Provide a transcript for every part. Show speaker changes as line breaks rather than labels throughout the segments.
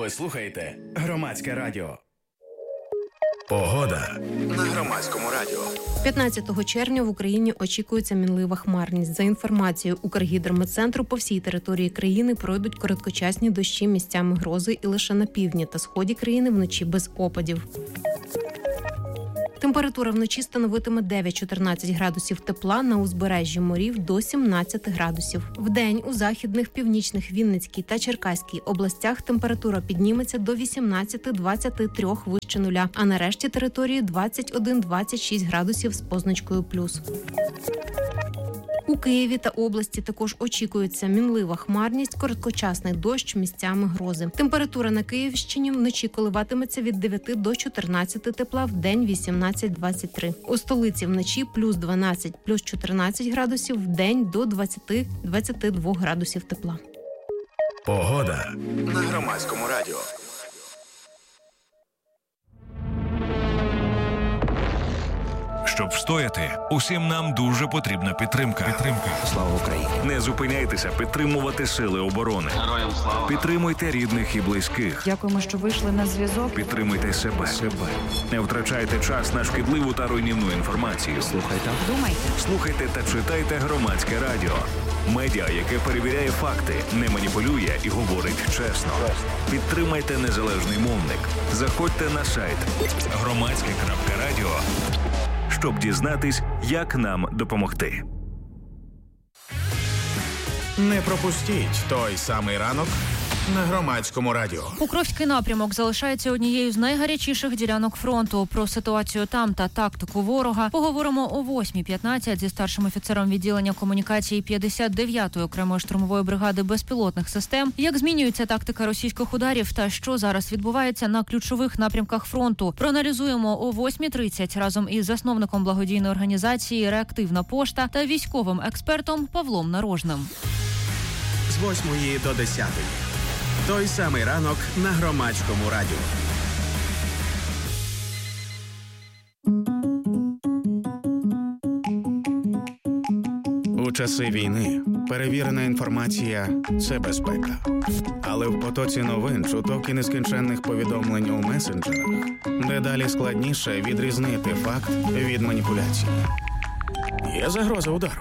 Ви слухаєте Громадське радіо. Погода на Громадському радіо.
15 червня в Україні очікується мінлива хмарність. За інформацією Укргідрометцентру, по всій території країни пройдуть короткочасні дощі, місцями грози, і лише на півдні та сході країни вночі без опадів. Температура вночі становитиме 9-14 градусів тепла, на узбережжі морів до 17 градусів. Вдень у західних, північних, Вінницькій та Черкаській областях температура підніметься до 18-23 вище нуля, а на решті території 21-26 градусів з позначкою плюс. У Києві та області також очікується мінлива хмарність, короткочасний дощ, місцями грози. Температура на Київщині вночі коливатиметься від 9 до 14 тепла, вдень 18-23. У столиці вночі плюс 12, плюс 14 градусів, вдень до 20-22 градусів тепла.
Погода на Громадському радіо.
Щоб встояти, усім нам дуже потрібна підтримка.
Слава Україні!
Не зупиняйтеся підтримувати сили оборони.
Героям слава!
Підтримуйте рідних і близьких.
Дякуємо, що вийшли на зв'язок.
Підтримуйте себе. Не втрачайте час на шкідливу та руйнівну інформацію. Слухайте та читайте Громадське радіо. Медіа, яке перевіряє факти, не маніпулює і говорить чесно. Підтримайте незалежний мовник. Заходьте на сайт громадське.радіо, щоб дізнатись, як нам допомогти.
Не пропустіть той самий ранок на Громадському радіо.
Покровський напрямок залишається однією з найгарячіших ділянок фронту. Про ситуацію там та тактику ворога поговоримо о 8:15 зі старшим офіцером відділення комунікації 59-ї окремої штурмової бригади безпілотних систем. Як змінюється тактика російських ударів та що зараз відбувається на ключових напрямках фронту. Проаналізуємо о 8:30 разом із засновником благодійної організації «Реактивна пошта» та військовим експертом Павлом Нарожним.
З 8 до 10. Той самий ранок на Громадському радіо.
У часи війни перевірена інформація – це безпека. Але в потоці новин, чуток і нескінченних повідомлень у месенджерах дедалі складніше відрізнити факт від маніпуляції. Є загроза удару.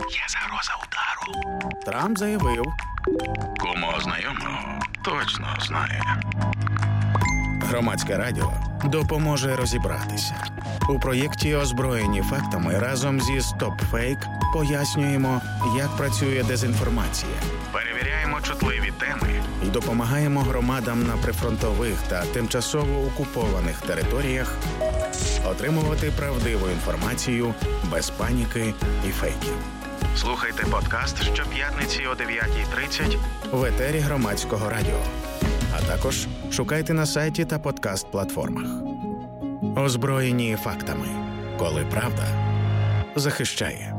Трамп заявив.
Кому знайомого точно знає.
Громадське радіо допоможе розібратися. У проєкті «Озброєні фактами» разом зі StopFake пояснюємо, як працює дезінформація. Перевіряємо чутливі теми і допомагаємо громадам на прифронтових та тимчасово окупованих територіях отримувати правдиву інформацію без паніки і фейків. Слухайте подкаст щоп'ятниці о 9:30 в етері Громадського радіо. А також шукайте на сайті та подкаст-платформах. Озброєні фактами. Коли правда захищає.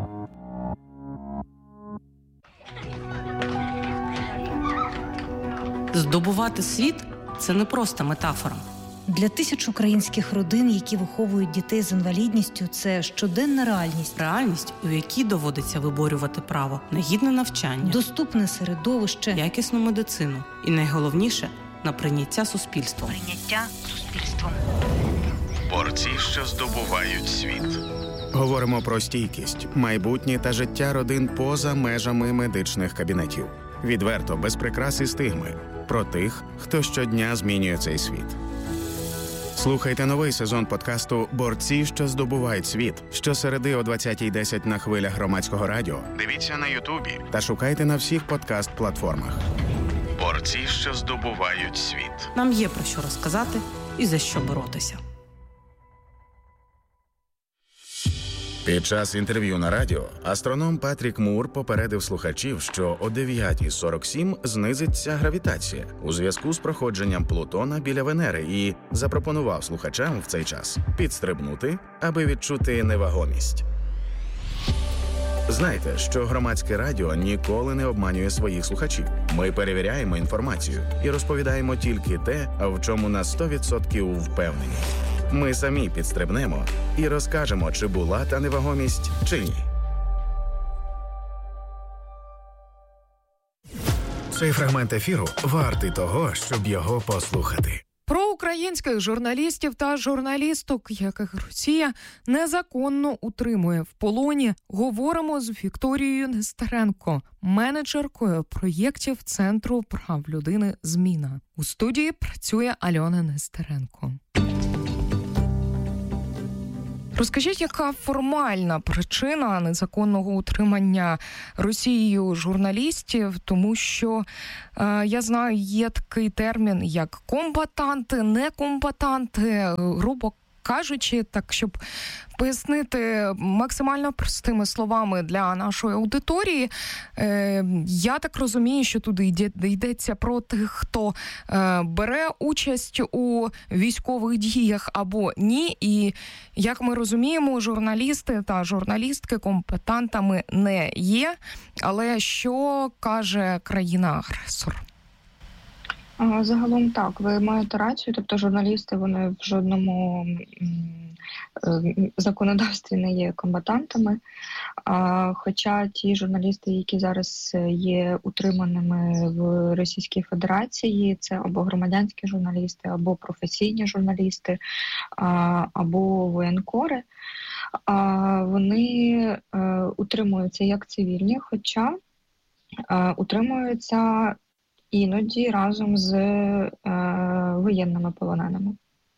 Здобувати світ – це не просто метафора.
Для тисяч українських родин, які виховують дітей з інвалідністю, це щоденна реальність.
Реальність, у якій доводиться виборювати право на гідне навчання,
доступне середовище,
якісну медицину і, найголовніше, на прийняття суспільством.
Борці, що здобувають світ. Говоримо про стійкість, майбутнє та життя родин поза межами медичних кабінетів. Відверто, без прикрас і стигми. Про тих, хто щодня змінює цей світ. Слухайте новий сезон подкасту «Борці, що здобувають світ» щосереди о 20:10 на хвилях Громадського радіо. Дивіться на Ютубі та шукайте на всіх подкаст-платформах. Борці, що здобувають світ.
Нам є про що розказати і за що боротися.
Під час інтерв'ю на радіо астроном Патрік Мур попередив слухачів, що о 9:47 знизиться гравітація у зв'язку з проходженням Плутона біля Венери і запропонував слухачам в цей час підстрибнути, аби відчути невагомість. Знайте, що Громадське радіо ніколи не обманює своїх слухачів. Ми перевіряємо інформацію і розповідаємо тільки те, в чому на 100% впевнені. Ми самі підстрибнемо і розкажемо, чи була та невагомість, чи ні. Цей фрагмент ефіру вартий того, щоб його послухати.
Про українських журналістів та журналісток, яких Росія незаконно утримує в полоні, говоримо з Вікторією Нестеренко, менеджеркою проєктів Центру прав людини «Зміна». У студії працює Альона Нестеренко. Розкажіть, яка формальна причина незаконного утримання Росією журналістів, тому що, я знаю, є такий термін, як комбатанти, некомбатанти, грубо кажучи, так, щоб пояснити максимально простими словами для нашої аудиторії, я так розумію, що туди йдеться про тих, хто бере участь у військових діях або ні. І, як ми розуміємо, журналісти та журналістки комбатантами не є. Але що каже країна-агресор?
Загалом так, ви маєте рацію, тобто журналісти, вони в жодному законодавстві не є комбатантами, хоча ті журналісти, які зараз є утриманими в Російській Федерації, це або громадянські журналісти, або професійні журналісти, або воєнкори, вони утримуються як цивільні, хоча утримуються іноді разом з воєнними полоненими.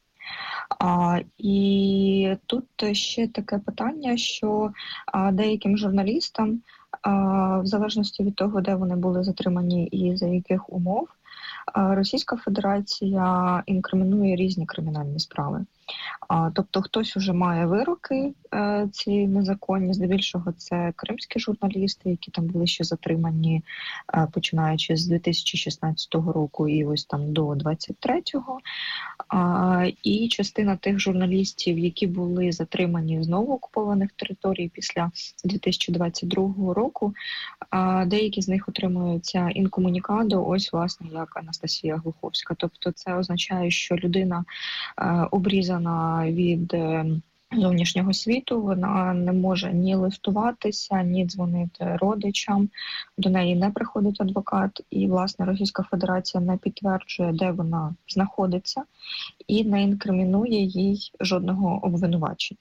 І тут ще таке питання, що деяким журналістам, в залежності від того, де вони були затримані і за яких умов, Російська Федерація інкримінує різні кримінальні справи. Тобто хтось уже має вироки ці незаконні, здебільшого це кримські журналісти, які там були ще затримані, починаючи з 2016 року і ось там до 23-го. І частина тих журналістів, які були затримані знову окупованих територій після 2022 року, деякі з них отримуються інкомунікадо, ось власне як Анастасія Глуховська. Тобто це означає, що людина обрізана від зовнішнього світу, вона не може ні листуватися, ні дзвонити родичам, до неї не приходить адвокат, і, власне, Російська Федерація не підтверджує, де вона знаходиться, і не інкримінує їй жодного обвинувачення.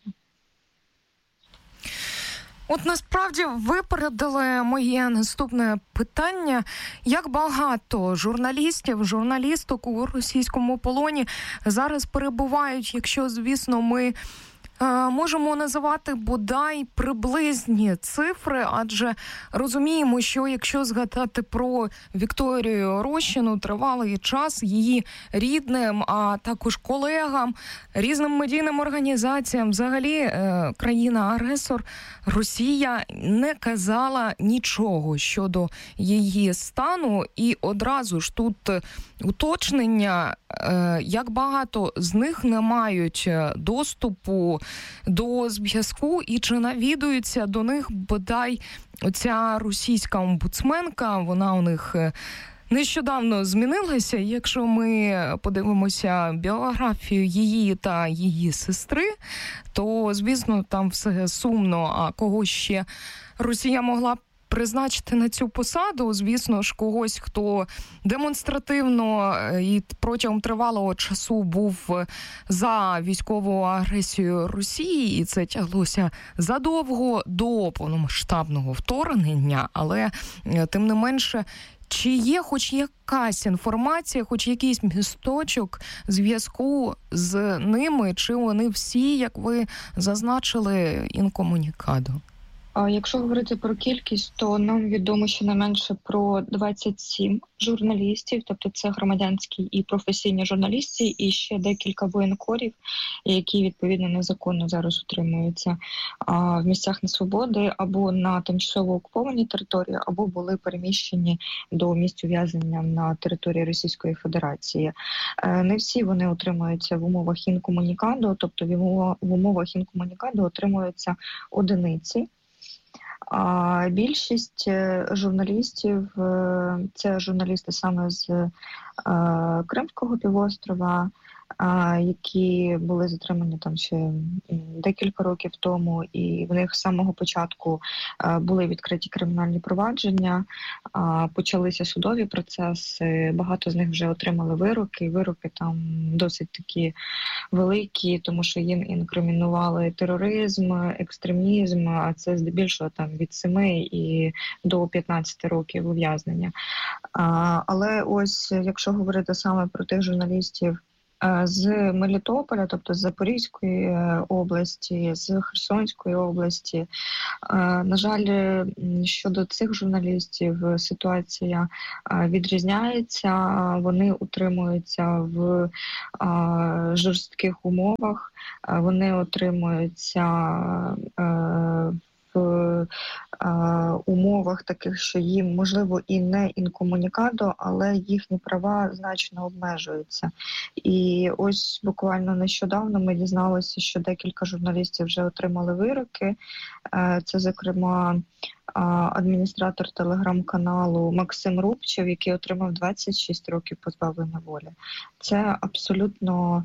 От насправді випередили моє наступне питання. Як багато журналістів, журналісток у російському полоні зараз перебувають, якщо, звісно, ми можемо називати бодай приблизні цифри, адже розуміємо, що якщо згадати про Вікторію Рощину, тривалий час її рідним, а також колегам, різним медійним організаціям, взагалі країна-агресор Росія не казала нічого щодо її стану. І одразу ж тут уточнення, як багато з них не мають доступу до зв'язку і чи навідується до них бодай оця російська омбудсменка, вона у них нещодавно змінилася. Якщо ми подивимося біографію її та її сестри, то, звісно, там все сумно, а кого ще Росія могла призначити на цю посаду, звісно ж, когось, хто демонстративно і протягом тривалого часу був за військову агресію Росії, і це тяглося задовго до повномасштабного вторгнення, але тим не менше, чи є хоч якась інформація, хоч якийсь місточок зв'язку з ними, чи вони всі, як ви зазначили, інкомунікадо?
Якщо говорити про кількість, то нам відомо щонайменше про 27 журналістів, тобто це громадянські і професійні журналісти, і ще декілька воєнкорів, які відповідно незаконно зараз утримуються в місцях несвободи або на тимчасово окупованій території, або були переміщені до місць ув'язнення на території Російської Федерації. Не всі вони утримуються в умовах інкомунікадо, тобто в умовах інкомунікадо отримуються одиниці. А більшість журналістів – це журналісти саме з Кримського півострова, які були затримані там ще декілька років тому, і в них з самого початку були відкриті кримінальні провадження, почалися судові процеси, багато з них вже отримали вироки, і вироки там досить такі великі, тому що їм інкримінували тероризм, екстремізм, а це здебільшого там від 7 і до 15 років ув'язнення. Але ось, якщо говорити саме про тих журналістів з Мелітополя, тобто з Запорізької області, з Херсонської області, на жаль, щодо цих журналістів ситуація відрізняється. Вони утримуються в жорстких умовах, вони утримуються в умовах таких, що їм, можливо, і не інкомунікадо, але їхні права значно обмежуються. І ось буквально нещодавно ми дізналися, що декілька журналістів вже отримали вироки. Це, зокрема, адміністратор телеграм-каналу Максим Рубчев, який отримав 26 років позбавлення волі. Це абсолютно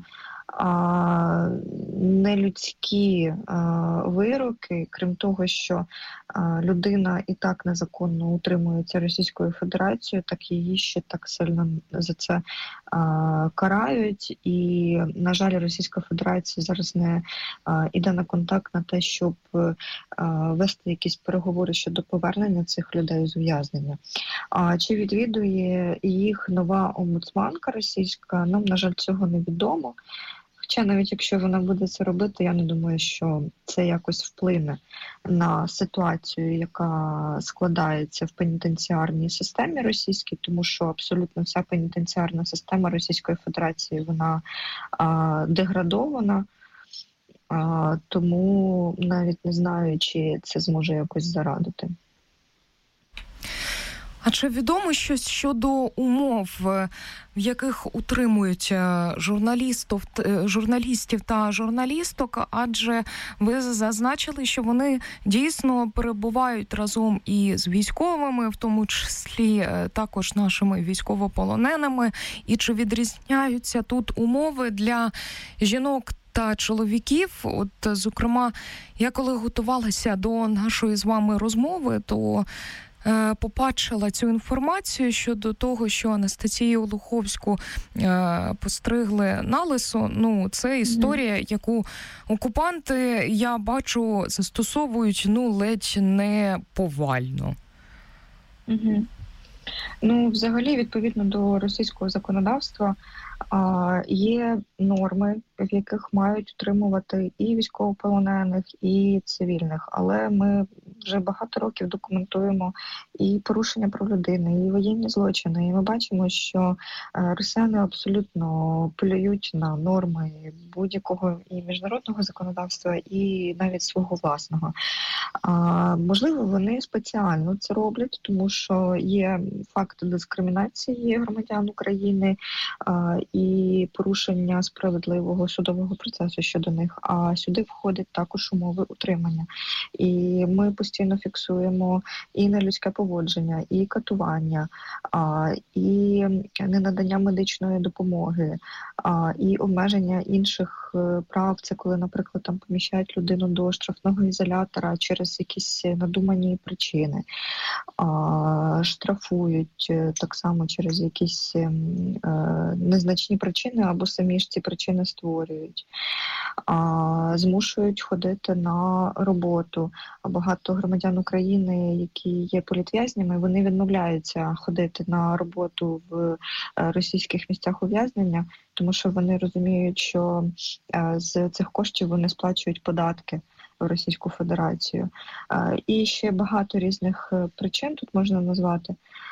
нелюдські вироки, крім того, що людина і так незаконно утримується Російською Федерацією, так її ще так сильно за це карають. І, на жаль, Російська Федерація зараз не йде на контакт на те, щоб вести якісь переговори щодо повернення цих людей з ув'язнення. Чи відвідує їх нова омбудсманка російська? Нам, на жаль, цього не відомо. Хоча навіть якщо вона буде це робити, я не думаю, що це якось вплине на ситуацію, яка складається в пенітенціарній системі російській, тому що абсолютно вся пенітенціарна система Російської Федерації, вона деградована, тому навіть не знаю, чи це зможе якось зарадити.
А чи відомо щось щодо умов, в яких утримують журналістів та журналісток? Адже ви зазначили, що вони дійсно перебувають разом і з військовими, в тому числі також нашими військовополоненими. І чи відрізняються тут умови для жінок та чоловіків? От, зокрема, я коли готувалася до нашої з вами розмови, то побачила цю інформацію щодо того, що Анастасію Луховську постригли налисо. Ну, це історія, яку окупанти, я бачу, застосовують, ледь не повально.
Ну, взагалі, відповідно до російського законодавства, є норми, в яких мають утримувати і військовополонених, і цивільних. Але ми вже багато років документуємо і порушення прав людини, і воєнні злочини. І ми бачимо, що росіяни абсолютно плюють на норми будь-якого і міжнародного законодавства, і навіть свого власного. Можливо, вони спеціально це роблять, тому що є факти дискримінації громадян України і порушення справедливого судового процесу щодо них, а сюди входять також умови утримання. І ми постійно фіксуємо і нелюдське поводження, і катування, і ненадання медичної допомоги, і обмеження інших прав. Це коли, наприклад, там поміщають людину до штрафного ізолятора через якісь надумані причини, штрафують так само через якісь незначні причини, або самі ж ці причини створюють, змушують ходити на роботу. Багато громадян України, які є політв'язнями, вони відмовляються ходити на роботу в російських місцях ув'язнення, тому що вони розуміють, що з цих коштів вони сплачують податки в Російську Федерацію. І ще багато різних причин тут можна назвати.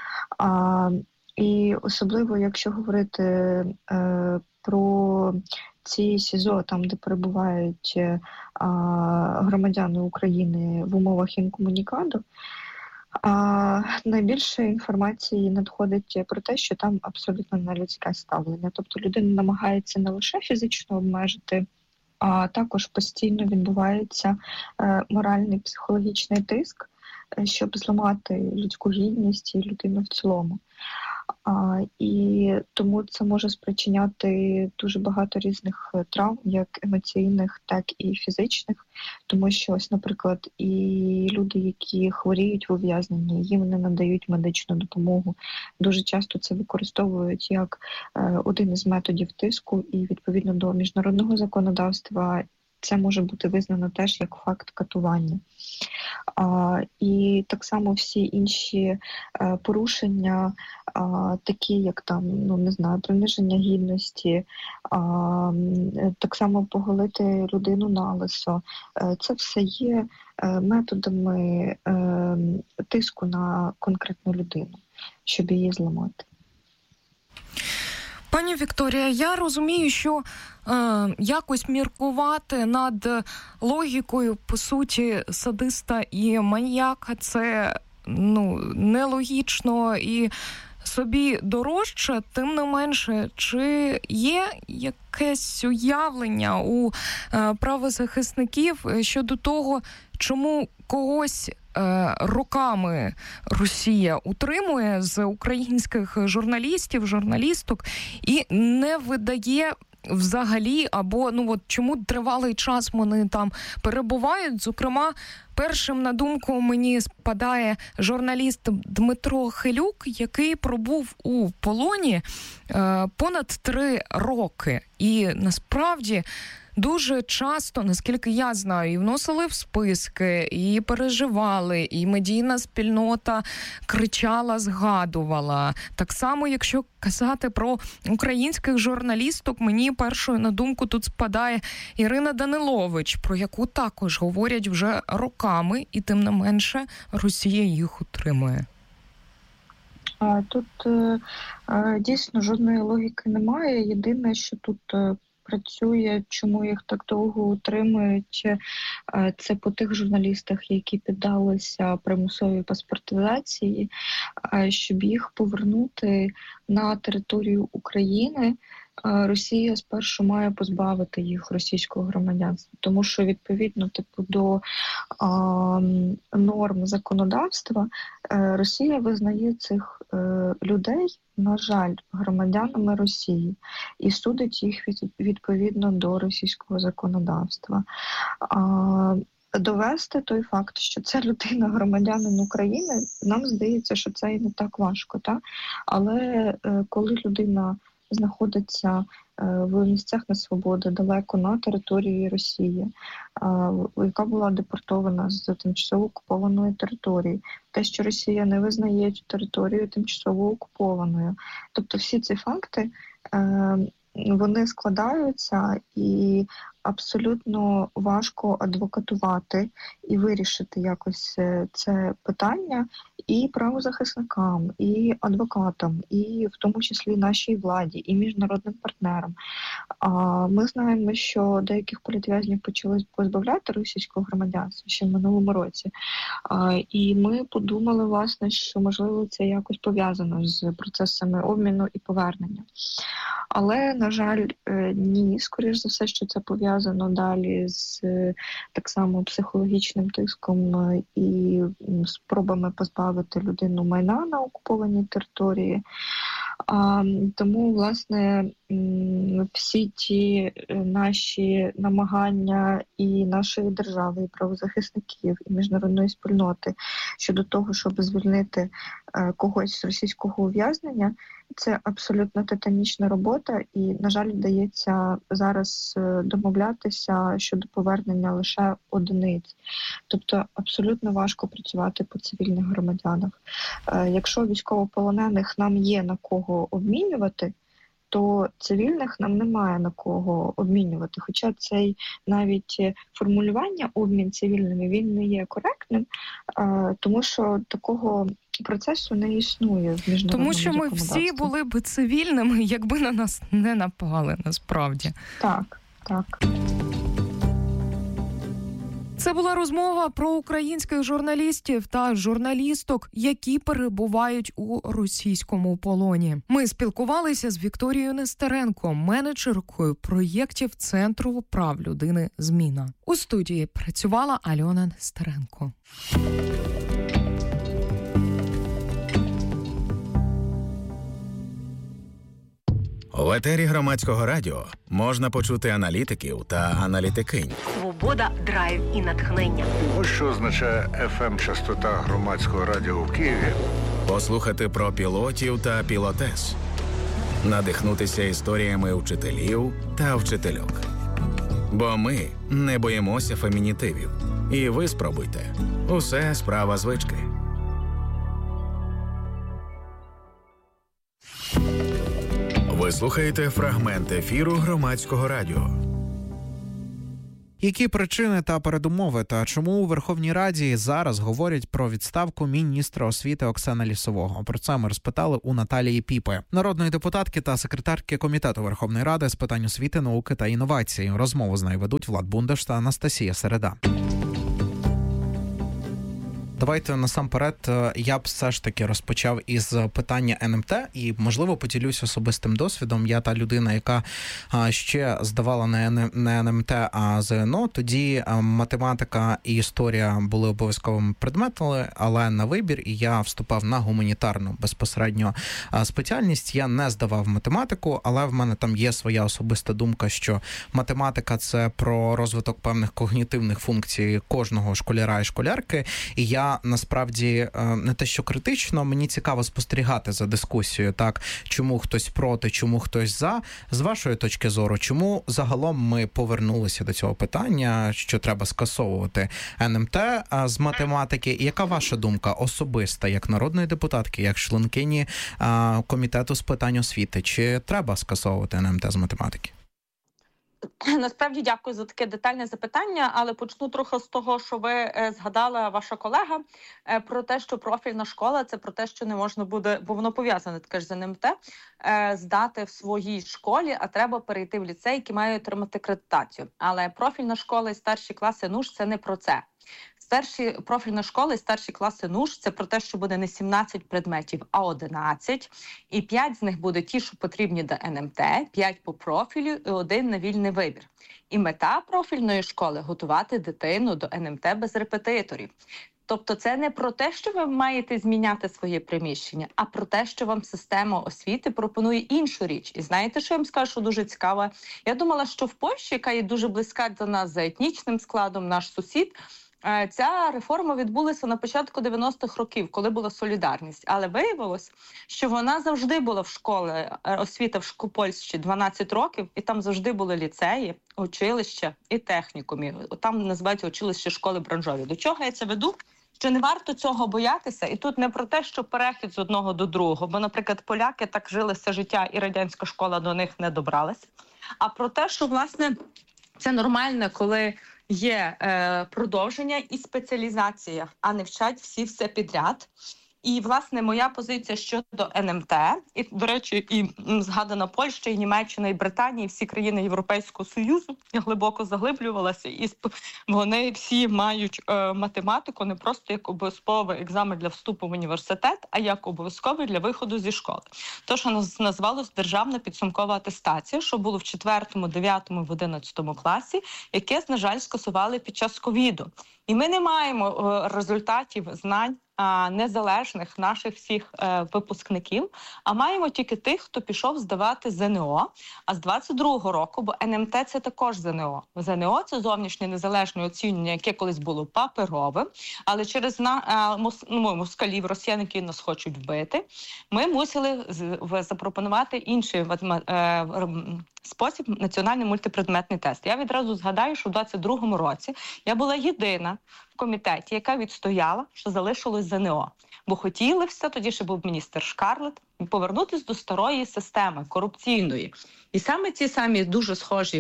І особливо, якщо говорити про ці СІЗО, там, де перебувають громадяни України в умовах інкомунікаду, найбільше інформації надходить про те, що там абсолютно нелюдське ставлення. Тобто людина намагається не лише фізично обмежити, а також постійно відбувається моральний, психологічний тиск, щоб зламати людську гідність і людину в цілому. І тому це може спричиняти дуже багато різних травм, як емоційних, так і фізичних. Тому що, ось, наприклад, і люди, які хворіють в ув'язненні, їм не надають медичну допомогу. Дуже часто це використовують як один із методів тиску, і відповідно до міжнародного законодавства це може бути визнано теж як факт катування. І так само всі інші порушення, такі як там, приниження гідності, так само поголити людину налисо. Це все є методами тиску на конкретну людину, щоб її зламати.
Пані Вікторія, я розумію, що якось міркувати над логікою, по суті, садиста і маніяка – це нелогічно і собі дорожче. Тим не менше, чи є якесь уявлення у правозахисників щодо того, чому когось роками Росія утримує з українських журналістів, журналісток і не видає взагалі, або чому тривалий час вони там перебувають? Зокрема, першим на думку мені спадає журналіст Дмитро Хилюк, який пробув у полоні понад 3 роки. І насправді дуже часто, наскільки я знаю, і вносили в списки, і переживали, і медійна спільнота кричала, згадувала. Так само, якщо казати про українських журналісток, мені першою на думку тут спадає Ірина Данилович, про яку також говорять вже роками, і тим не менше Росія їх утримує.
Тут дійсно жодної логіки немає. Єдине, що тут працює, чому їх так довго утримують, це по тих журналістах, які піддалися примусовій паспортизації, щоб їх повернути на територію України. Росія спершу має позбавити їх російського громадянства, тому що відповідно до норм законодавства Росія визнає цих людей, на жаль, громадянами Росії і судить їх відповідно до російського законодавства. Довести той факт, що це людина громадянин України, нам здається, що це і не так важко, так? Але коли людина знаходиться в місцях несвободи, далеко на території Росії, яка була депортована з тимчасово окупованої території. Те, що Росія не визнає цю територію тимчасово окупованою. Тобто всі ці факти, вони складаються, і абсолютно важко адвокатувати і вирішити якось це питання і правозахисникам, і адвокатам, і в тому числі нашій владі, і міжнародним партнерам. Ми знаємо, що деяких політв'язнів почали позбавляти російського громадянства ще в минулому році. І ми подумали, власне, що, можливо, це якось пов'язано з процесами обміну і повернення. Але, на жаль, ні, скоріш за все, що це пов'язано далі з так само психологічним тиском і спробами позбавити людину майна на окупованій території. Тому, власне, всі ті наші намагання і нашої держави, і правозахисників, і міжнародної спільноти щодо того, щоб звільнити когось з російського ув'язнення, це абсолютно титанічна робота, і, на жаль, вдається зараз домовлятися щодо повернення лише одиниць. Тобто абсолютно важко працювати по цивільних громадянах. Якщо військовополонених нам є на кого обмінювати, то цивільних нам немає на кого обмінювати. Хоча цей навіть формулювання «обмін цивільними» він не є коректним, тому що такого процесу не існує в міжнародному законодавстві.
Тому що ми всі були б цивільними, якби на нас не напали, насправді.
Так, так.
Це була розмова про українських журналістів та журналісток, які перебувають у російському полоні. Ми спілкувалися з Вікторією Нестеренко, менеджеркою проєктів Центру прав людини «Зміна». У студії працювала Альона Нестеренко.
В етері Громадського радіо можна почути аналітиків та аналітикинь.
Свобода, драйв і натхнення.
Ось що означає FM-частота Громадського радіо в Києві.
Послухати про пілотів та пілотес. Надихнутися історіями вчителів та вчительок. Бо ми не боїмося фемінітивів. І ви спробуйте. Усе справа звички. Ви слухаєте фрагмент ефіру Громадського радіо.
Які причини та передумови, та чому у Верховній Раді зараз говорять про відставку міністра освіти Оксани Лісового? Про це ми розпитали у Наталії Піпи, народної депутатки та секретарки Комітету Верховної Ради з питань освіти, науки та інновацій. Розмову з нею ведуть Влад Бундаш та Анастасія Середа. Давайте насамперед я б все ж таки розпочав із питання НМТ і, можливо, поділюсь особистим досвідом. Я та людина, яка ще здавала не НМТ, а ЗНО. Тоді математика і історія були обов'язковими предметами, але на вибір, і я вступав на гуманітарну безпосередньо спеціальність. Я не здавав математику, але в мене там є своя особиста думка, що математика – це про розвиток певних когнітивних функцій кожного школяра і школярки. І я насправді не те, що критично, мені цікаво спостерігати за дискусією, так, чому хтось проти, чому хтось за. З вашої точки зору, чому загалом ми повернулися до цього питання, що треба скасовувати НМТ з математики? І яка ваша думка особиста, як народної депутатки, як членкині Комітету з питань освіти? Чи треба скасовувати НМТ з математики?
Насправді дякую за таке детальне запитання, але почну трохи з того, що ви згадала ваша колега про те, що профільна школа – це про те, що не можна буде, бо воно пов'язане таке ж з НМТ, здати в своїй школі, а треба перейти в ліцей, який має отримати акредитацію. Але профільна школа і старші класи НУШ – це не про це. Профільна школа і старші класи НУШ – це про те, що буде не 17 предметів, а 11. І 5 з них буде ті, що потрібні до НМТ, 5 по профілю і 1 на вільний вибір. І мета профільної школи – готувати дитину до НМТ без репетиторів. Тобто це не про те, що ви маєте зміняти своє приміщення, а про те, що вам система освіти пропонує іншу річ. І знаєте, що я вам скажу, що дуже цікаво? Я думала, що в Польщі, яка є дуже близька до нас за етнічним складом, наш сусід, ця реформа відбулася на початку 90-х років, коли була солідарність. Але виявилось, що вона завжди була в школі, освіта в Польщі 12 років, і там завжди були ліцеї, училища і технікумі. Там називають училище школи бранжові. До чого я це веду? Що не варто цього боятися, і тут не про те, що перехід з одного до другого, бо, наприклад, поляки так жили все життя, і радянська школа до них не добралась, а про те, що, власне, це нормально, коли є продовження і спеціалізація, а не вчать всі все підряд. І, власне, моя позиція щодо НМТ, і, до речі, і згадана Польща, і Німеччина, і Британія, і всі країни Європейського Союзу, я глибоко заглиблювалася, і вони всі мають математику не просто як обов'язковий екзамен для вступу в університет, а як обов'язковий для виходу зі школи. То, що називалось державна підсумкова атестація, що було в 4, 9, в 11 класі, яке, на жаль, скасували під час ковіду. І ми не маємо результатів знань незалежних наших всіх випускників, а маємо тільки тих, хто пішов здавати ЗНО. А з 22-го року, бо НМТ – це також ЗНО. ЗНО – це зовнішнє незалежне оцінювання, яке колись було паперове, але через москалів, росіян, які нас хочуть вбити, ми мусили запропонувати інший спосіб – національний мультипредметний тест. Я відразу згадаю, що в 22-му році я була єдина в комітеті, яка відстояла, що залишилось ЗНО. Бо хотіли все, тоді ще був міністр Шкарлет, повернутися до старої системи, корупційної. І саме ці самі дуже схожі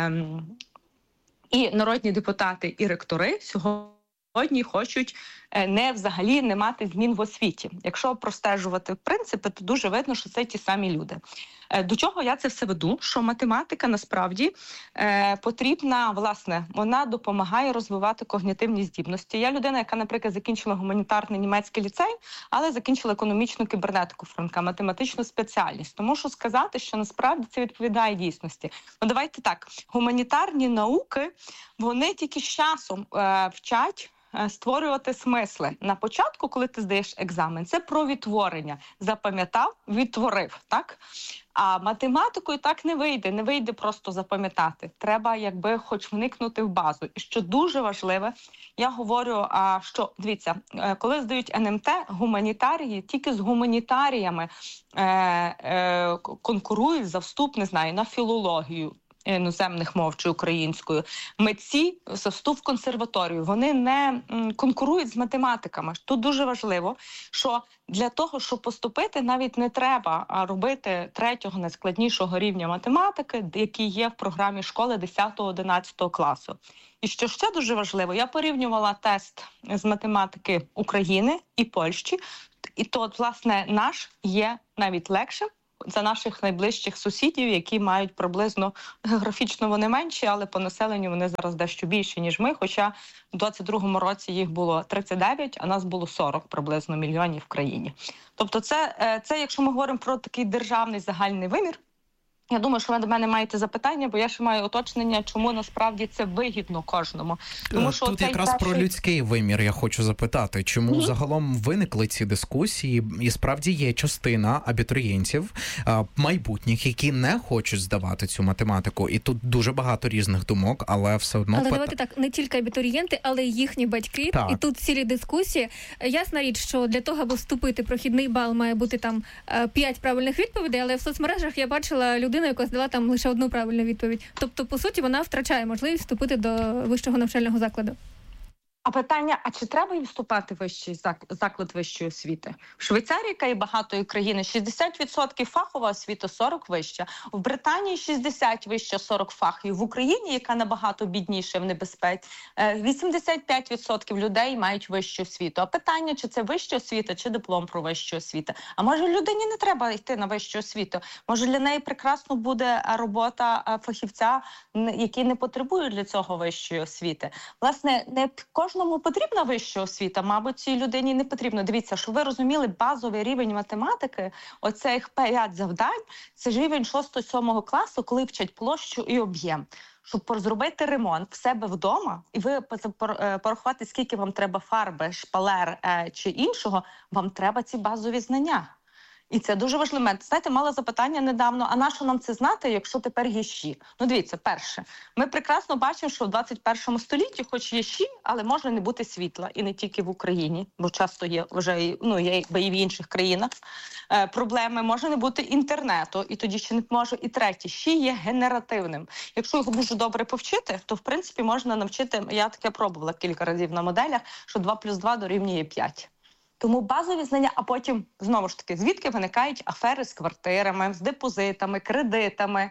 і народні депутати, і ректори сьогодні хочуть взагалі не мати змін в освіті. Якщо простежувати принципи, то дуже видно, що це ті самі люди. До чого я це все веду? Що математика насправді потрібна, власне, вона допомагає розвивати когнітивні здібності. Я людина, яка, наприклад, закінчила гуманітарний німецький ліцей, але закінчила економічну кібернетику Франка, математичну спеціальність. Тому що сказати, що насправді це відповідає дійсності. Ну, давайте так, гуманітарні науки, вони тільки з часом вчать створювати смисли. На початку, коли ти здаєш екзамен, це про відтворення. Запам'ятав, відтворив, так? А математикою так не вийде просто запам'ятати. Треба хоч вникнути в базу. І що дуже важливе, я говорю, що, дивіться, коли здають НМТ, гуманітарії, тільки з гуманітаріями конкурують за вступ, не знаю, на філологію іноземних мов чи українською. Митці за вступ в консерваторію, вони не конкурують з математиками. Тут дуже важливо, що для того, щоб поступити, навіть не треба робити 3-го найскладнішого рівня математики, який є в програмі школи 10-11 класу. І що ще дуже важливо, я порівнювала тест з математики України і Польщі, і то, власне, наш є навіть легшим за наших найближчих сусідів, які мають приблизно, географічно вони менші, але по населенню вони зараз дещо більші, ніж ми, хоча в 22-му році їх було 39, а нас було 40 приблизно мільйонів в країні. Тобто це якщо ми говоримо про такий державний загальний вимір, я думаю, що ви до мене маєте запитання, бо я ще маю уточнення, чому насправді це вигідно кожному. Тому що
тут якраз про людський вимір я хочу запитати, чому загалом виникли ці дискусії, і справді є частина абітурієнтів майбутніх, які не хочуть здавати цю математику, і тут дуже багато різних думок, але все одно...
Але давайте так, не тільки абітурієнти, але й їхні батьки, так. І тут цілі дискусії. Ясна річ, що для того, аби вступити, прохідний бал має бути там 5 правильних відповідей, але в соцмережах я бачила людину, яка здала там лише одну правильну відповідь. Тобто, по суті, вона втрачає можливість вступити до вищого навчального закладу.
А питання, а чи треба їм вступати в вищий заклад вищої освіти? В Швейцарії, яка є багатою країною, 60% фахова освіта, 40% вища. В Британії 60% вища, 40% фахів. В Україні, яка набагато бідніша в небезпеці, 85% людей мають вищу освіту. А питання, чи це вища освіта, чи диплом про вищу освіту? А може людині не треба йти на вищу освіту? Може для неї прекрасно буде робота фахівця, який не потребує для цього вищої освіти? Власне, не кожному потрібна вища освіта, мабуть, цій людині не потрібно. Дивіться, щоб ви розуміли, базовий рівень математики, оцих 5 завдань, це ж рівень 6-7 класу, коли вчать площу і об'єм. Щоб зробити ремонт в себе вдома, і ви порахувати, скільки вам треба фарби, шпалер чи іншого, вам треба ці базові знання. І це дуже важливий момент. Знаєте, мала запитання недавно, а на що нам це знати, якщо тепер є ЩІ? Ну, дивіться, перше, ми прекрасно бачимо, що в 21 столітті, хоч є ЩІ, але може не бути світла. І не тільки в Україні, бо часто є вже є і в інших країнах проблеми. Може не бути інтернету, і тоді ще не може. І третє, ЩІ є генеративним. Якщо його дуже добре повчити, то, в принципі, можна навчити, я таке пробувала кілька разів на моделях, що 2 + 2 дорівнює 5. Тому базові знання, а потім, знову ж таки, звідки виникають афери з квартирами, з депозитами, кредитами,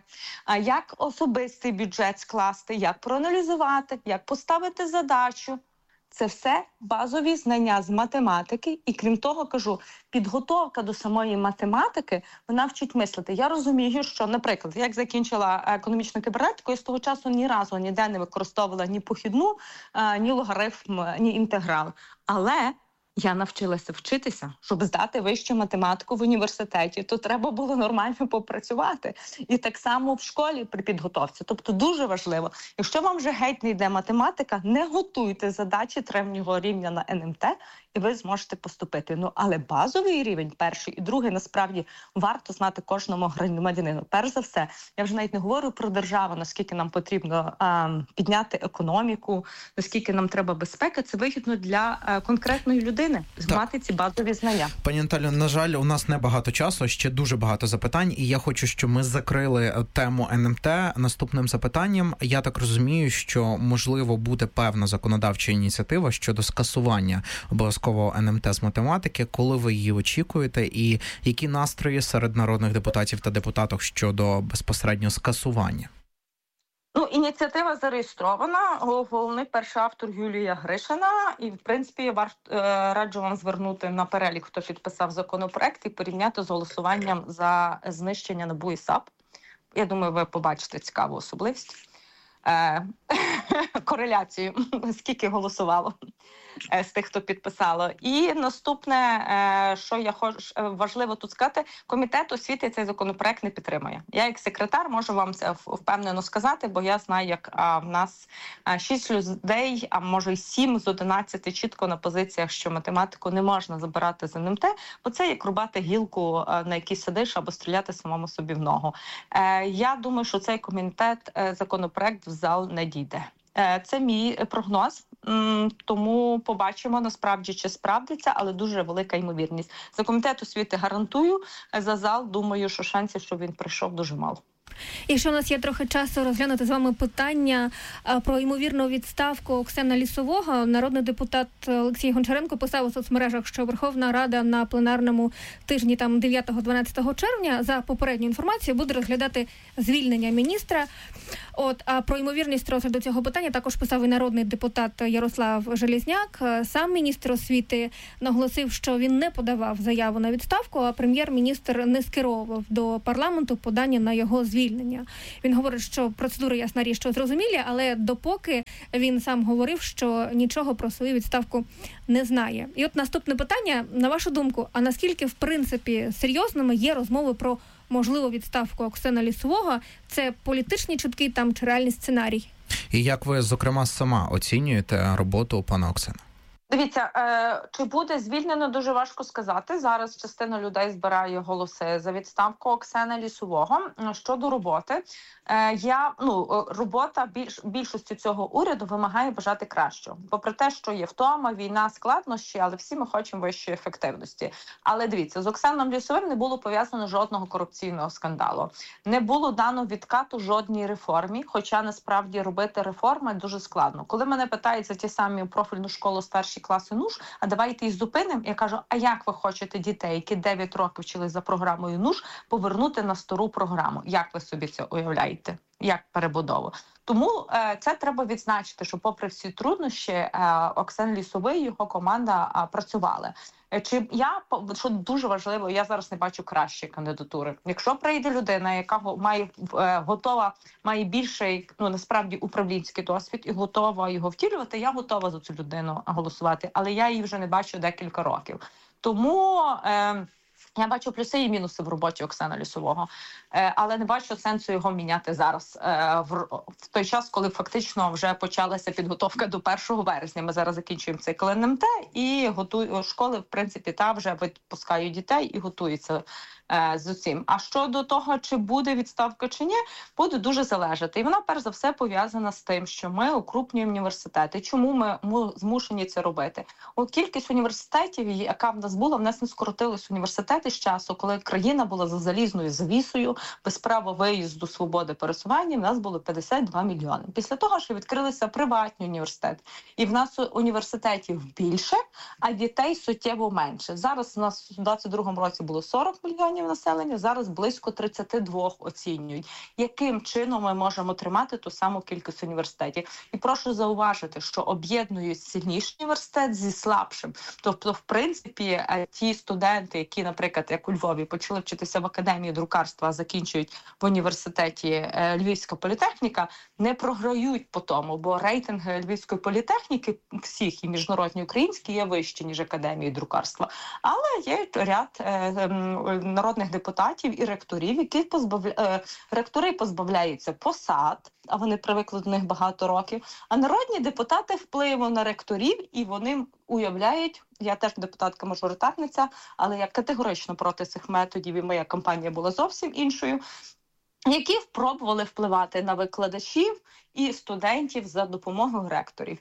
як особистий бюджет скласти, як проаналізувати, як поставити задачу. Це все базові знання з математики. І крім того, кажу, підготовка до самої математики, вона вчить мислити. Я розумію, що, наприклад, як закінчила економічну кібернетику, я з того часу ні разу ніде не використовувала ні похідну, ні логарифм, ні інтеграл. Але я навчилася вчитися, щоб здати вищу математику в університеті, то треба було нормально попрацювати. І так само в школі при підготовці. Тобто дуже важливо, якщо вам вже геть не йде математика, не готуйте задачі третього рівня на НМТ, і ви зможете поступити. Ну, але базовий рівень, перший і другий, насправді, варто знати кожному громадянину. Перш за все, я вже навіть не говорю про державу, наскільки нам потрібно підняти економіку, наскільки нам треба безпеки, це вигідно для конкретної людини, мати ці базові знання.
Пані Наталю, на жаль, у нас небагато часу, ще дуже багато запитань, і я хочу, щоб ми закрили тему НМТ наступним запитанням. Я так розумію, що, можливо, буде певна законодавча ініціатива щодо скасування обов'язкового НМТ з математики. Коли ви її очікуєте, і які настрої серед народних депутатів та депутаток щодо безпосередньо скасування?
Ну, ініціатива зареєстрована. Головний перший автор Юлія Гришина. І, в принципі, я раджу вам звернути на перелік, хто підписав законопроект, і порівняти з голосуванням за знищення НАБУ і САП. Я думаю, ви побачите цікаву особливість. кореляцію, скільки голосувало з тих, хто підписало. І наступне, що я хочу важливо тут сказати, комітет освіти цей законопроект не підтримує. Я як секретар можу вам це впевнено сказати, бо я знаю, як в нас 6 людей, а може й 7 з 11 чітко на позиціях, що математику не можна забирати з НМТ, бо це як рубати гілку, на якій сидиш, або стріляти самому собі в ногу. Я думаю, що цей комітет законопроект в зал не дійде. Це мій прогноз, тому побачимо насправді, чи справдиться, але дуже велика ймовірність. За комітет освіти гарантую, за зал думаю, що шансів, щоб він прийшов, дуже мало.
І що у нас є трохи часу розглянути з вами питання про ймовірну відставку Оксани Лісового. Народний депутат Олексій Гончаренко писав у соцмережах, що Верховна Рада на пленарному тижні 9-12 червня за попередню інформацію буде розглядати звільнення міністра. А про ймовірність розгляду цього питання також писав і народний депутат Ярослав Железняк. Сам міністр освіти наголосив, що він не подавав заяву на відставку, а прем'єр-міністр не скеровував до парламенту подання на його звільнення. Він говорить, що процедури, ясна річ, що зрозумілі, але допоки він сам говорив, що нічого про свою відставку не знає. І от наступне питання, на вашу думку, а наскільки, в принципі, серйозними є розмови про можливу відставку Оксани Лісового? Це політичні чутки там чи реальний сценарій?
І як ви, зокрема, сама оцінюєте роботу пана Оксани?
Дивіться, чи буде звільнено, дуже важко сказати. Зараз частина людей збирає голоси за відставку Оксани Лісового. Щодо роботи, робота більшості цього уряду вимагає бажати кращого. Попри те, що є втома, війна, складнощі, але всі ми хочемо вищої ефективності. Але дивіться, з Оксаном Лісовим не було пов'язано жодного корупційного скандалу. Не було дано відкату жодній реформі, хоча насправді робити реформи дуже складно. Коли мене питають за ті самі профільну школу старші класи НУШ, а давайте їх зупинимо, я кажу, а як ви хочете дітей, які 9 років вчились за програмою НУШ, повернути на стару програму? Як ви собі це уявляєте? Як перебудову? Тому це треба відзначити, що попри всі труднощі Оксан Лісовий і його команда працювали. Що дуже важливо, я зараз не бачу кращої кандидатури. Якщо прийде людина, яка має більший, насправді, управлінський досвід і готова його втілювати, я готова за цю людину голосувати, але я її вже не бачу декілька років. Тому я бачу плюси і мінуси в роботі Оксани Лісового, але не бачу сенсу його міняти зараз, в той час, коли фактично вже почалася підготовка до 1 березня. Ми зараз закінчуємо цикл НМТ і школи, в принципі, вже відпускають дітей і готуються з усім. А щодо того, чи буде відставка чи ні, буде дуже залежати. І вона, перш за все, пов'язана з тим, що ми укрупнюємо університети. Чому ми змушені це робити? Кількість університетів, яка в нас була, в нас не скоротились університети з часу, коли країна була за залізною завісою, без права виїзду, свободи пересування, в нас було 52 мільйони. Після того, що відкрилися приватні університети, і в нас університетів більше, а дітей суттєво менше. Зараз у нас у 2022 році було 40 мільйонів населення, зараз близько 32 оцінюють. Яким чином ми можемо тримати ту саму кількість університетів? І прошу зауважити, що об'єднують сильніший університет зі слабшим. Тобто, в принципі, ті студенти, які, наприклад, як у Львові, почали вчитися в академії друкарства, а закінчують в університеті Львівська політехніка, не програють по тому, бо рейтинги Львівської політехніки, всіх, і міжнародні, і українські, є вищі, ніж академії друкарства. Але є ряд народних депутатів і ректорів, які ректори позбавляються посад, а вони привикли до них багато років, а народні депутати впливу на ректорів, і вони уявляють, я теж депутатка-мажоритарниця, але я категорично проти цих методів, і моя кампанія була зовсім іншою, які спробували впливати на викладачів і студентів за допомогою ректорів.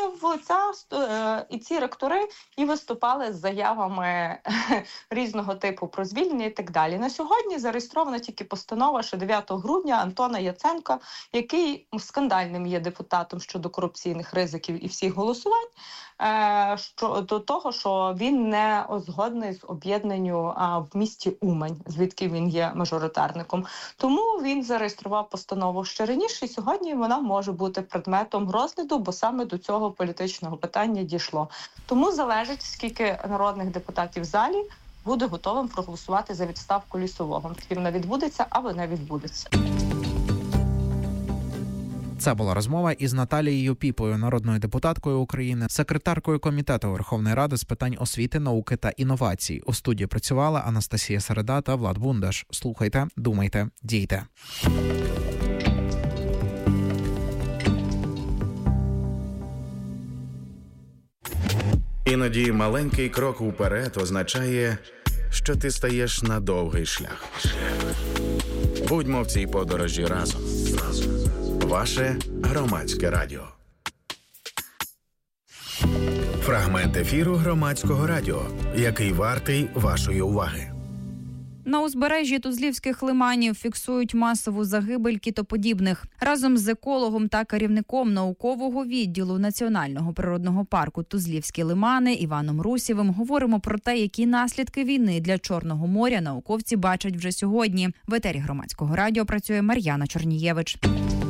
І ці ректори і виступали з заявами різного типу про звільнення і так далі. На сьогодні зареєстрована тільки постанова, що 9 грудня Антона Яценка, який скандальним є депутатом щодо корупційних ризиків і всіх голосувань, до того, що він не згодний з об'єднанню в місті Умань, звідки він є мажоритарником. Тому він зареєстрував постанову ще раніше, і сьогодні вона може бути предметом розгляду, бо саме до цього політичного питання дійшло. Тому залежить, скільки народних депутатів в залі буде готовим проголосувати за відставку Лісового. Чи вона відбудеться, або не відбудеться.
Це була розмова із Наталією Піпою, народною депутаткою України, секретаркою Комітету Верховної Ради з питань освіти, науки та інновацій. У студії працювала Анастасія Середа та Влад Бундаш. Слухайте, думайте, дійте.
Іноді маленький крок уперед означає, що ти стаєш на довгий шлях. Будьмо в цій подорожі разом. Ваше Громадське радіо. Фрагмент ефіру Громадського радіо, який вартий вашої уваги.
На узбережжі Тузлівських лиманів фіксують масову загибель китоподібних. Разом з екологом та керівником наукового відділу Національного природного парку Тузлівські лимани Іваном Русєвим говоримо про те, які наслідки війни для Чорного моря науковці бачать вже сьогодні. В етері Громадського радіо працює Мар'яна Чорнієвич.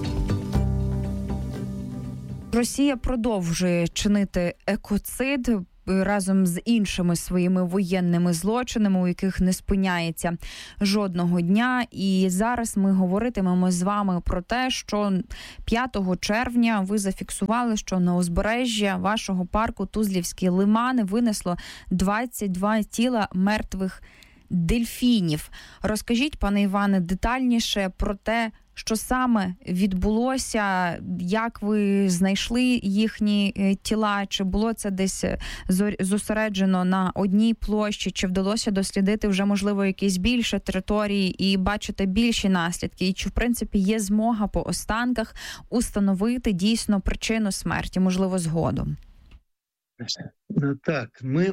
Росія продовжує чинити екоцид разом з іншими своїми воєнними злочинами, у яких не спиняється жодного дня. І зараз ми говоритимемо з вами про те, що 5 червня ви зафіксували, що на узбережжя вашого парку Тузлівські лимани винесло 22 тіла мертвих дельфінів. Розкажіть, пане Іване, детальніше про те, що саме відбулося, як ви знайшли їхні тіла, чи було це десь зосереджено на одній площі, чи вдалося дослідити вже, можливо, якісь більше території і бачити більші наслідки, і чи, в принципі, є змога по останках установити дійсно причину смерті, можливо, згодом?
Так, ми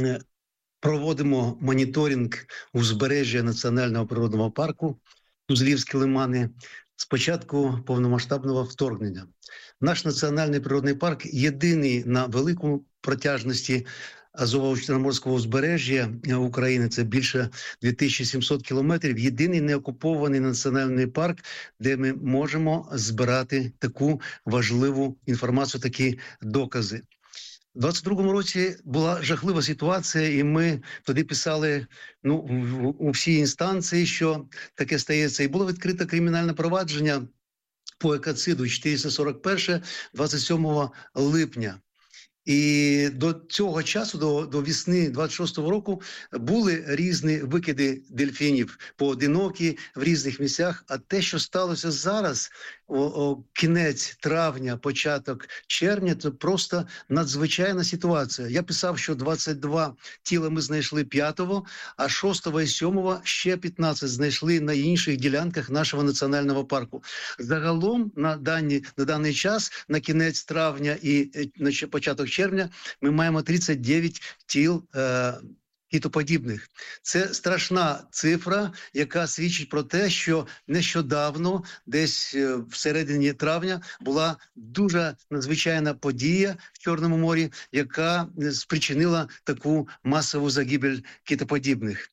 проводимо моніторинг узбережжя Національного природного парку Тузлівські лимани з початку повномасштабного вторгнення. Наш національний природний парк єдиний на великому протяжності Азово-Чорноморського узбережжя України, це більше 2700 кілометрів, єдиний неокупований національний парк, де ми можемо збирати таку важливу інформацію, такі докази. У 22-му році була жахлива ситуація, і ми тоді писали у всі інстанції, що таке стається. І було відкрите кримінальне провадження по екоциду 441 27 липня. І до цього часу, до весни 26-го року, були різні викиди дельфінів, поодинокі в різних місцях. А те, що сталося зараз, кінець травня, початок червня, це просто надзвичайна ситуація. Я писав, що 22 тіла ми знайшли 5-го, а 6-го і 7-го ще 15 знайшли на інших ділянках нашого національного парку. Загалом на даний час, на кінець травня і на початок червня, ми маємо 39 тіл китоподібних. Це страшна цифра, яка свідчить про те, що нещодавно, десь всередині травня, була дуже надзвичайна подія в Чорному морі, яка спричинила таку масову загибель китоподібних.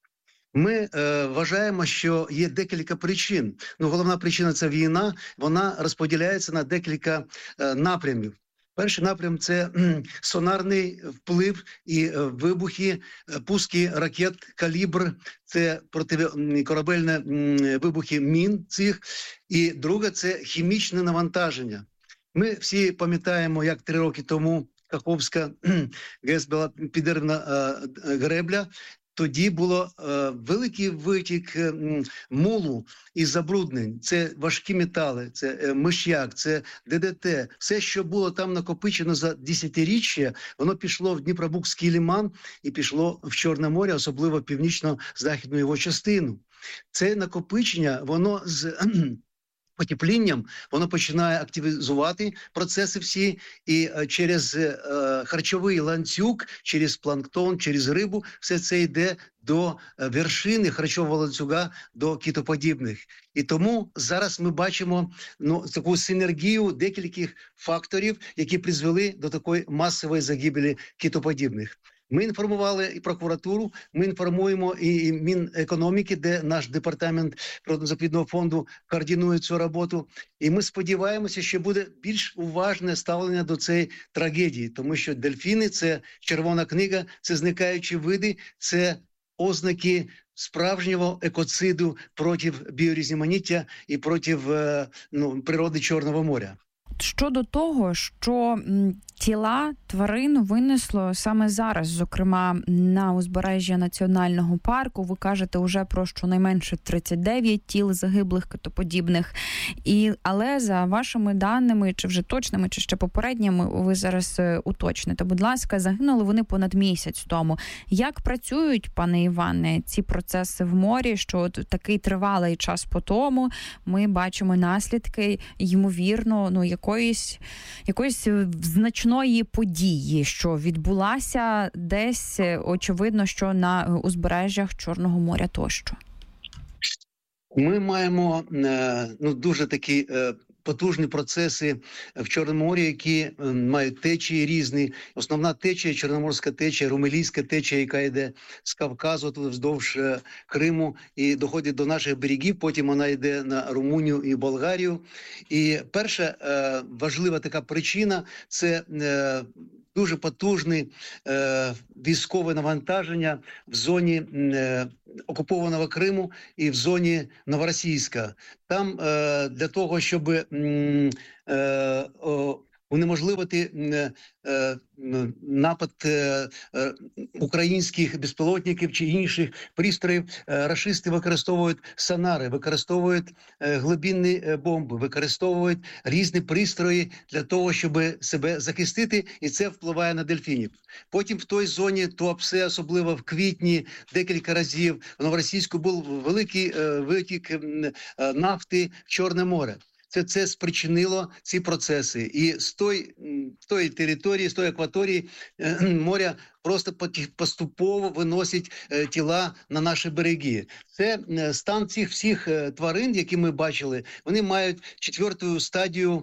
Ми вважаємо, що є декілька причин. Головна причина – це війна, вона розподіляється на декілька напрямів. Перший напрям – це сонарний вплив і вибухи, пуски ракет «Калібр», це протикорабельні вибухи мін цих. І друге – це хімічне навантаження. Ми всі пам'ятаємо, як 3 роки тому Каховська ГЕС була підірвана гребля. Тоді було великий витік мулу і забруднень. Це важкі метали, це миш'як, це ДДТ. Все, що було там накопичено за десятиріччя, воно пішло в Дніпробузький лиман і пішло в Чорне море, особливо в північно-західну його частину. Це накопичення, воно з потеплінням, воно починає активізувати процеси всі, і через харчовий ланцюг, через планктон, через рибу, все це йде до вершини харчового ланцюга, до китоподібних. І тому зараз ми бачимо таку синергію декількох факторів, які призвели до такої масової загибелі китоподібних. Ми інформували і прокуратуру, ми інформуємо і Мінекономіки, де наш департамент природно-заповідного фонду координує цю роботу. І ми сподіваємося, що буде більш уважне ставлення до цієї трагедії, тому що дельфіни – це червона книга, це зникаючі види, це ознаки справжнього екоциду проти біорізноманіття і проти природи Чорного моря.
от щодо того, що тіла тварин винесло саме зараз, зокрема на узбережжя національного парку. Ви кажете вже про щонайменше 39 тіл загиблих китоподібних. Але за вашими даними, чи вже точними, чи ще попередніми, ви зараз уточните, будь ласка, загинули вони понад місяць тому. Як працюють, пане Іване, ці процеси в морі, що от такий тривалий час по тому ми бачимо наслідки, ймовірно, якоїсь значної події, що відбулася десь, очевидно, що на узбережжях Чорного моря тощо?
Ми маємо дуже такі потужні процеси в Чорному морі, які мають течії різні. Основна течія – Чорноморська течія, Румелійська течія, яка йде з Кавказу вздовж Криму і доходить до наших берегів, потім вона йде на Румунію і Болгарію. І перша важлива така причина – це дуже потужне військове навантаження в зоні окупованого Криму і в зоні Новоросійська. Там для того, щоб унеможливити напад українських безпілотників чи інших пристроїв, рашисти використовують сонари, використовують глибинні бомби, використовують різні пристрої для того, щоб себе захистити, і це впливає на дельфінів. Потім в той зоні Туапсе, особливо в квітні, декілька разів в Новоросійську був великий витік нафти в Чорне море. Це спричинило ці процеси. І з тої території, з тої акваторії моря просто поступово виносять тіла на наші береги. Це стан цих всіх тварин, які ми бачили, вони мають четверту стадію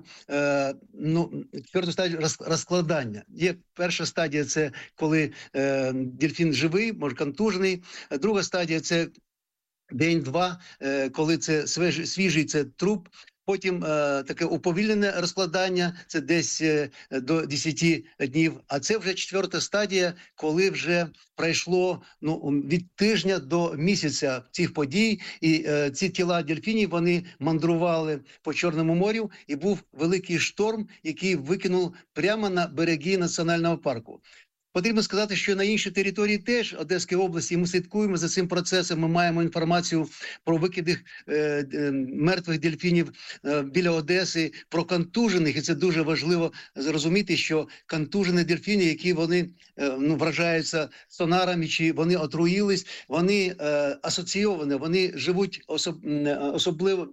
розкладання. Є перша стадія – це коли дельфін живий, може контужений. Друга стадія – це день-два, коли це свіжий, це труп. Потім таке уповільнене розкладання, це десь до 10 днів. А це вже четверта стадія, коли вже пройшло від тижня до місяця цих подій. І ці тіла дельфінів, вони мандрували по Чорному морю. І був великий шторм, який викинув прямо на береги національного парку. Потрібно сказати, що на іншій території теж Одеської області ми слідкуємо за цим процесом. Ми маємо інформацію про викиди мертвих дельфінів біля Одеси, про контужених. І це дуже важливо зрозуміти, що контужені дельфіни, які вони вражаються сонарами, чи вони отруїлись, вони асоційовані, вони живуть особливо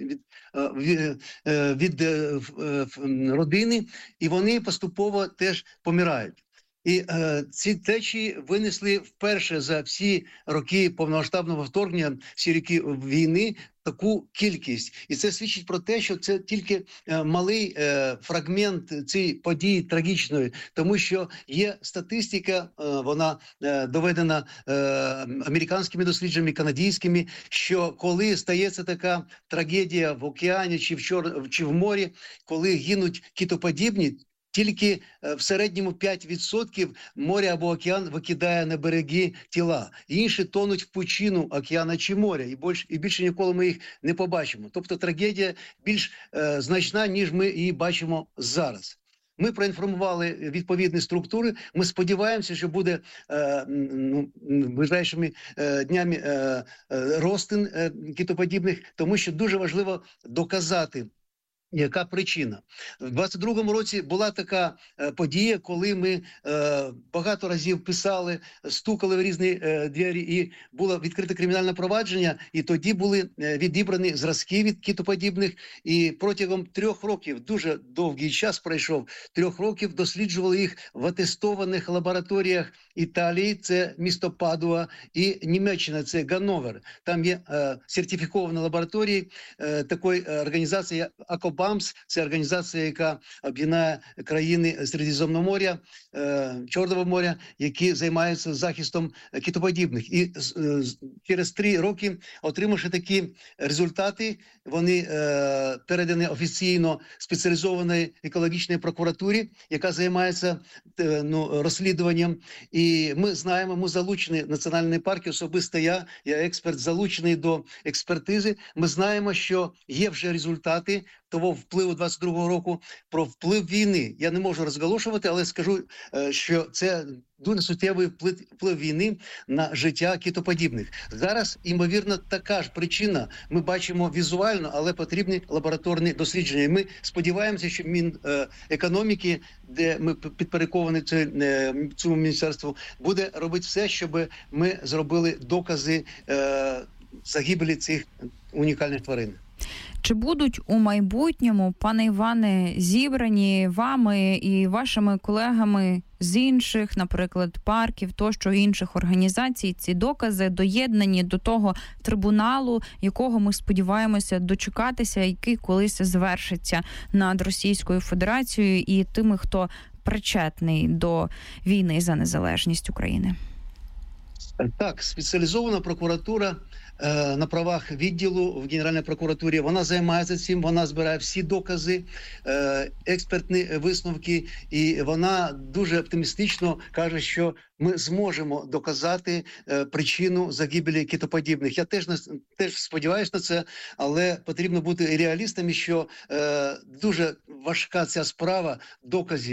від родини, і вони поступово теж помирають. І ці течії винесли вперше за всі роки повномасштабного вторгнення, всі роки війни, таку кількість. І це свідчить про те, що це тільки малий фрагмент цієї події трагічної, тому що є статистика, вона доведена американськими дослідженнями, канадськими, що коли стається така трагедія в океані чи в морі, коли гинуть китоподібні, тільки в середньому 5% моря або океан викидає на береги тіла. Інші тонуть в пучину океана чи моря, і більше ніколи ми їх не побачимо. Тобто трагедія більш значна, ніж ми її бачимо зараз. Ми проінформували відповідні структури. Ми сподіваємося, що буде ближайшими днями розтин китоподібних, тому що дуже важливо доказати, яка причина. В 22-му році була така подія, коли ми багато разів писали, стукали в різні двері, і було відкрите кримінальне провадження, і тоді були відібрані зразки від китоподібних, і протягом 3 років, дуже довгий час пройшов, 3 років досліджували їх в атестованих лабораторіях Італії, це місто Падуа, і Німеччина, це Ганновер. Там є сертифіковані лабораторії такої організації АКОБАМС, це організація, яка об'єднає країни Середземного моря, Чорного моря, які займаються захистом китоподібних. І через 3 роки, отримавши такі результати, вони передані офіційно спеціалізованій екологічній прокуратурі, яка займається розслідуванням. І ми знаємо, ми залучені в національні парки, особисто я експерт, залучений до експертизи. Ми знаємо, що є вже результати того впливу 22-го року, про вплив війни. Я не можу розголошувати, але скажу, що це дуже суттєвий вплив війни на життя китоподібних. Зараз, ймовірно, така ж причина. Ми бачимо візуально, але потрібні лабораторні дослідження. І ми сподіваємося, що Мінекономіки, де ми підпорядковані цьому міністерству, буде робити все, щоб ми зробили докази загибелі цих унікальних тварин.
Чи будуть у майбутньому, пане Іване, зібрані вами і вашими колегами з інших, наприклад, парків, тощо інших організацій, ці докази доєднані до того трибуналу, якого ми сподіваємося дочекатися, який колись звершиться над Російською Федерацією і тими, хто причетний до війни за незалежність України?
Так, спеціалізована прокуратура на правах відділу в Генеральній прокуратурі, вона займається цим, вона збирає всі докази, експертні висновки, і вона дуже оптимістично каже, що ми зможемо доказати причину загибелі китоподібних. Я теж сподіваюся на це, але потрібно бути реалістами, що дуже важка ця справа доказів.